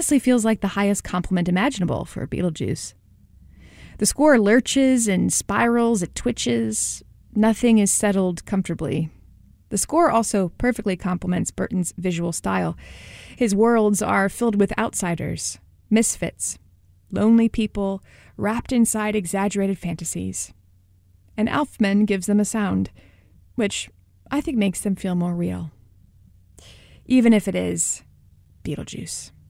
honestly feels like the highest compliment imaginable for Beetlejuice. The score lurches and spirals, it twitches. Nothing is settled comfortably. The score also perfectly complements Burton's visual style. His worlds are filled with outsiders, misfits, lonely people wrapped inside exaggerated fantasies. And Elfman gives them a sound, which I think makes them feel more real. Even if it is Beetlejuice.